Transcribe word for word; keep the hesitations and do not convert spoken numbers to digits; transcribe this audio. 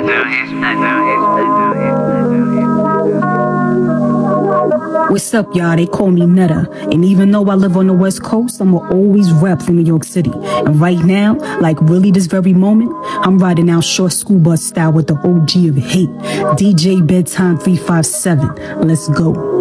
What's up, y'all? They call me Netta. And even though I live on the West Coast, I'ma always rap from New York City. And right now, like really this very moment, I'm riding out short school bus style with the O G of hate, D J Bedtime three five seven. Let's go.